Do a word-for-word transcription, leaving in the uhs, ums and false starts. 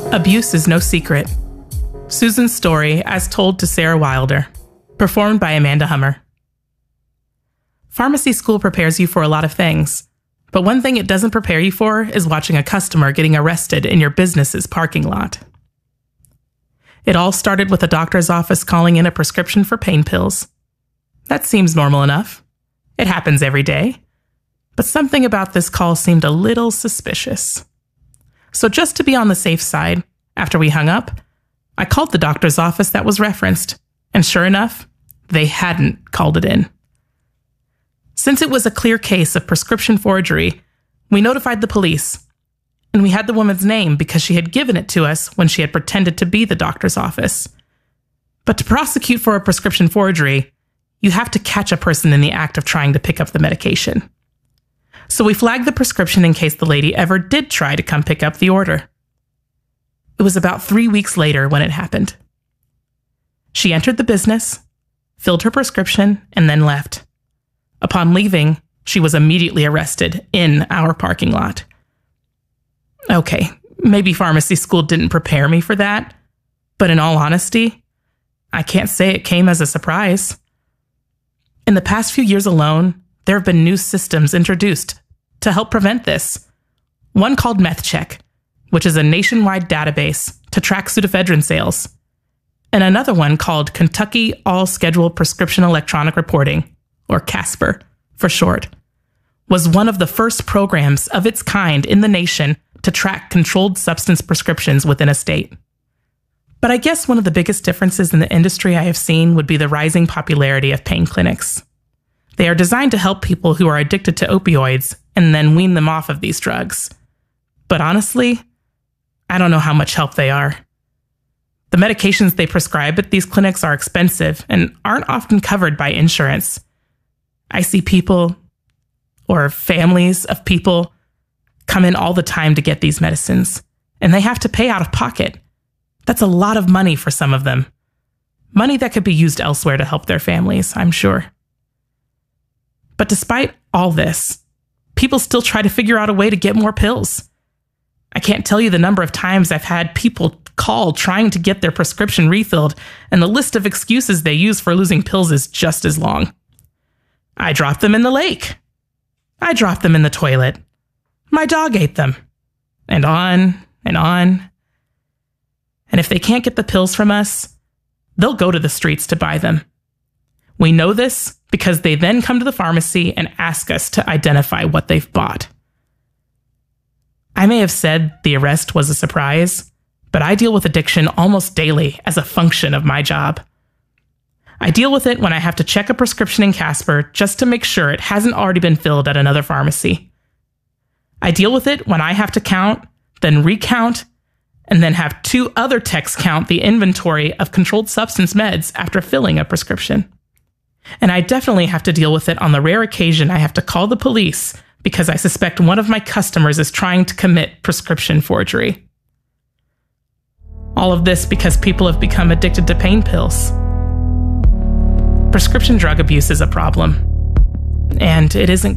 Abuse is no secret. Susan's story as told to Sarah Wilder, performed by Amanda Hummer. Pharmacy school prepares you for a lot of things, but one thing it doesn't prepare you for is watching a customer getting arrested in your business's parking lot. It all started with a doctor's office calling in a prescription for pain pills. That seems normal enough. It happens every day. But something about this call seemed a little suspicious. So just to be on the safe side, after we hung up, I called the doctor's office that was referenced, and sure enough, they hadn't called it in. Since it was a clear case of prescription forgery, we notified the police, and we had the woman's name because she had given it to us when she had pretended to be the doctor's office. But to prosecute for a prescription forgery, you have to catch a person in the act of trying to pick up the medication. So we flagged the prescription in case the lady ever did try to come pick up the order. It was about three weeks later when it happened. She entered the business, filled her prescription, and then left. Upon leaving, she was immediately arrested in our parking lot. Okay, maybe pharmacy school didn't prepare me for that, but in all honesty, I can't say it came as a surprise. In the past few years alone, there have been new systems introduced to help prevent this. One called MethCheck, which is a nationwide database to track pseudoephedrine sales, and another one called Kentucky All-Scheduled Prescription Electronic Reporting, or CASPR for short, was one of the first programs of its kind in the nation to track controlled substance prescriptions within a state. But I guess one of the biggest differences in the industry I have seen would be the rising popularity of pain clinics. They are designed to help people who are addicted to opioids and then wean them off of these drugs. But honestly, I don't know how much help they are. The medications they prescribe at these clinics are expensive and aren't often covered by insurance. I see people, or families of people, come in all the time to get these medicines, and they have to pay out of pocket. That's a lot of money for some of them. Money that could be used elsewhere to help their families, I'm sure. But despite all this, people still try to figure out a way to get more pills. I can't tell you the number of times I've had people call trying to get their prescription refilled, and the list of excuses they use for losing pills is just as long. I dropped them in the lake. I dropped them in the toilet. My dog ate them. And on and on. And if they can't get the pills from us, they'll go to the streets to buy them. We know this because they then come to the pharmacy and ask us to identify what they've bought. I may have said the arrest was a surprise, but I deal with addiction almost daily as a function of my job. I deal with it when I have to check a prescription in CASPR just to make sure it hasn't already been filled at another pharmacy. I deal with it when I have to count, then recount, and then have two other techs count the inventory of controlled substance meds after filling a prescription. And I definitely have to deal with it on the rare occasion I have to call the police because I suspect one of my customers is trying to commit prescription forgery. All of this because people have become addicted to pain pills. Prescription drug abuse is a problem, and it isn't